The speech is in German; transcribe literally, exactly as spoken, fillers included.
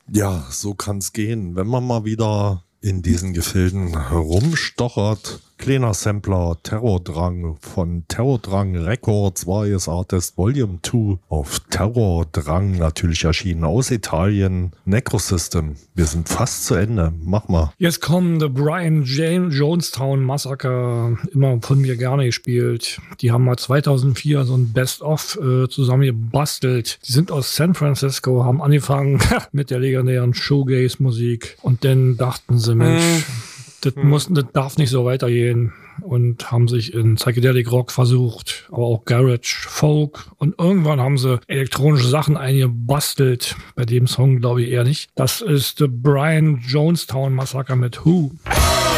Ja, so kann's gehen. Wenn man mal wieder in diesen Gefilden herumstochert. Kleiner Sampler, Terrordrang von Terrordrang Records, Various Artist Volume zwei auf Terrordrang, natürlich erschienen aus Italien. Necrosystem, wir sind fast zu Ende, mach mal. Jetzt kommen The Brian James Jonestown Massacre, immer von mir gerne gespielt. Die haben mal zweitausendvier so ein Best-of äh, zusammen gebastelt. Die sind aus San Francisco, haben angefangen mit der legendären Shoegaze-Musik und dann dachten sie, Mensch, hm. Das, muss, das darf nicht so weitergehen und haben sich in Psychedelic Rock versucht, aber auch Garage, Folk und irgendwann haben sie elektronische Sachen eingebastelt. Bei dem Song glaube ich eher nicht. Das ist The Brian Jonestown Massacre mit Who.